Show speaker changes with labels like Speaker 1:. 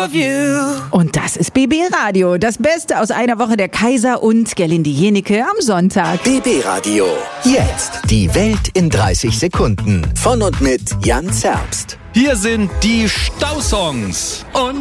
Speaker 1: of you.
Speaker 2: Und das ist BB Radio, das Beste aus einer Woche der Kaiser und Gerlinde Jenike am Sonntag.
Speaker 3: BB Radio. Jetzt die Welt in 30 Sekunden. Von und mit Jan Zerbst.
Speaker 4: Hier sind die Stausongs. Und